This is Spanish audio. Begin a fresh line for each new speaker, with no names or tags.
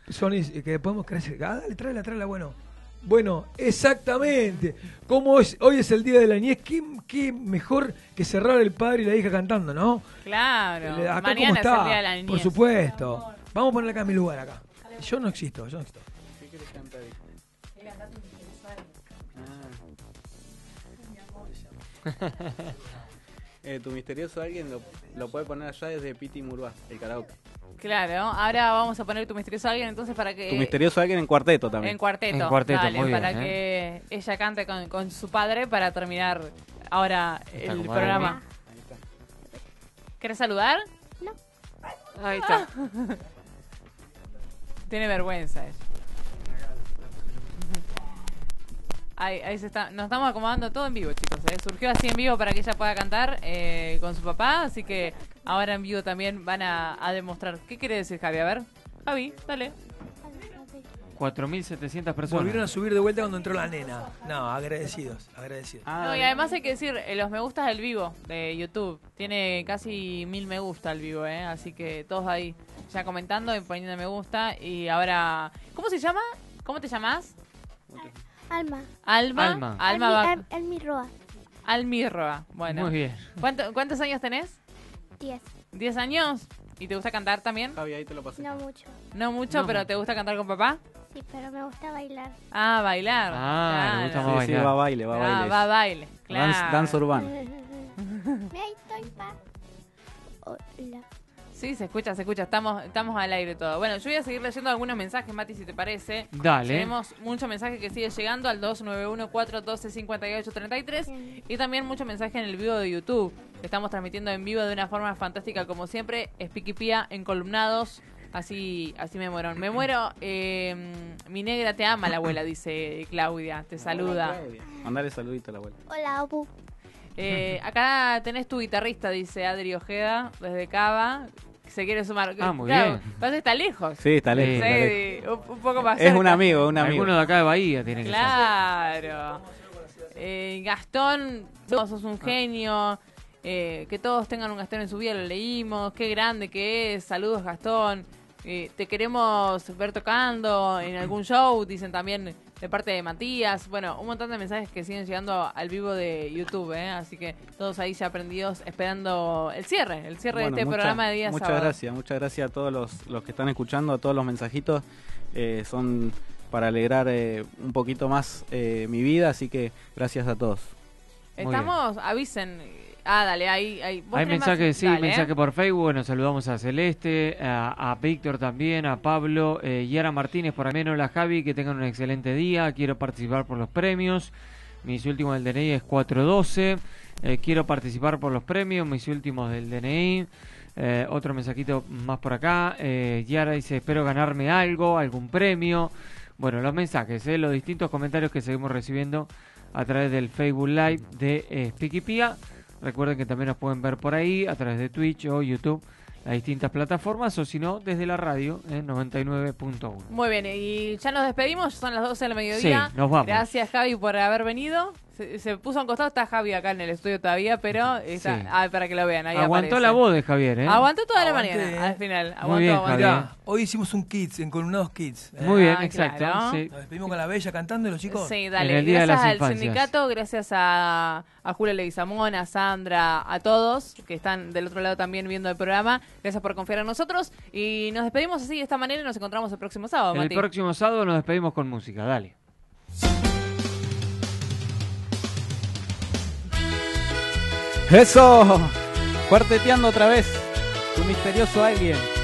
Sonis, que podemos crecer. Ah, dale, tráela, bueno. Bueno, exactamente. Como hoy es el Día de la Niñez, qué mejor que cerrar el padre y la hija cantando, ¿no?
Claro.
Acá
Mañana
¿cómo está?
es el Día de la Niñez.
Por supuesto. Vamos a ponerle acá mi lugar acá. Yo no existo.
¿Qué quieres cantar? Tu misterioso alguien lo puede poner allá desde Piti Murúa, el karaoke.
Claro, ahora vamos a poner tu misterioso alguien entonces para que...
Tu misterioso alguien en cuarteto también.
En cuarteto, dale,
muy
para
bien,
que ella cante con su padre para terminar ahora
Está
el
como
programa.
Ahí está.
¿Querés saludar?
No.
Ahí está. Tiene vergüenza ella. Ahí se está. Nos estamos acomodando todo en vivo, chicos. Surgió así en vivo para que ella pueda cantar con su papá, así que ahora en vivo también van a demostrar. ¿Qué quiere decir Javi? A ver. Javi, dale.
4.700 personas.
Volvieron a subir de vuelta cuando entró la nena. No, agradecidos.
No, y además hay que decir, los me gustas del vivo de YouTube. Tiene casi 1000 me gusta el vivo, así que todos ahí ya comentando y poniendo me gusta. Y ahora, ¿cómo se llama? ¿Cómo te llamas?
Alma.
Alma va.
Almirroa.
Almirroa. Bueno.
Muy bien.
¿Cuántos años tenés?
10.
10 años. ¿Y te gusta cantar también?
Javi, ahí te lo pasé.
No mucho.
No mucho, pero ¿te gusta cantar con papá?
Sí, pero me gusta bailar.
Ah, bailar.
Ah, le gusta más
Sí,
bailar.
va a baile, va a baile.
Va a baile, claro.
Danza urbana.
Ahí estoy, pa. Hola.
Sí, se escucha. Estamos al aire todo. Bueno, yo voy a seguir leyendo algunos mensajes, Mati, si te parece.
Dale.
Tenemos muchos mensajes que siguen llegando al 291-412-5833 y también muchos mensajes en el vivo de YouTube. Estamos transmitiendo en vivo de una forma fantástica, como siempre. Espiquipía en columnados. Así me muero. Me muero. Mi negra te ama, la abuela, dice Claudia. Te saluda.
Mandale saludito a la abuela.
Hola, Abu.
Acá tenés tu guitarrista, dice Adri Ojeda, desde Cava. Se quiere sumar.
Muy bien.
Pasa que está lejos.
Sí, está lejos.
Sí,
está lejos.
Un poco más
Es
cerca.
un amigo,
Alguno de acá de Bahía tiene que ser.
Claro. Gastón, vos sos un genio. Que todos tengan un Gastón en su vida, lo leímos. Qué grande que es. Saludos, Gastón. Te queremos ver tocando en algún show, dicen también de parte de Matías. Bueno, un montón de mensajes que siguen llegando al vivo de YouTube, así que todos ahí ya aprendidos esperando el cierre de este programa de día sábado.
Muchas gracias a todos los que están escuchando, a todos los mensajitos. Son para alegrar un poquito más mi vida, así que gracias a todos.
Avisen. Dale, ahí.
Hay mensajes, mensaje por Facebook. Bueno, saludamos a Celeste, a Víctor también, a Pablo, Yara Martínez por menos, la Javi, que tengan un excelente día. Quiero participar por los premios. Mis últimos del DNI es 412. Quiero participar por los premios. Mis últimos del DNI. Otro mensajito más por acá. Yara dice, espero ganarme algún premio. Bueno, los mensajes, los distintos comentarios que seguimos recibiendo a través del Facebook Live de Spiquipía. Recuerden que también nos pueden ver por ahí a través de Twitch o YouTube, las distintas plataformas, o si no, desde la radio en 99.1.
Muy bien, y ya nos despedimos, son las 12 del mediodía.
Sí, nos vamos.
Gracias, Javi, por haber venido. Se puso a un costado, está Javi acá en el estudio todavía, pero está,
Sí.
Para que lo vean, ahí
Aguantó
aparece.
la voz de Javier,
Aguantó toda la
Aguanté,
mañana, al final.
Muy bien,
Aguantó.
Javier.
Mirá, hoy hicimos un Kids, en Columnados Kids.
Muy bien,
Ah,
exacto.
claro.
Sí.
Nos despedimos con la Bella cantando y los chicos.
Sí,
En
dale.
el Día de
Gracias
las
al
Infancias.
sindicato, gracias a Julio Leguizamón, a Sandra, a todos que están del otro lado también viendo el programa. Gracias por confiar en nosotros. Y nos despedimos así de esta manera y nos encontramos el próximo sábado,
El
Mati.
próximo sábado nos despedimos con música, dale.
¡Eso! Cuarteteando otra vez. Tu misterioso alguien.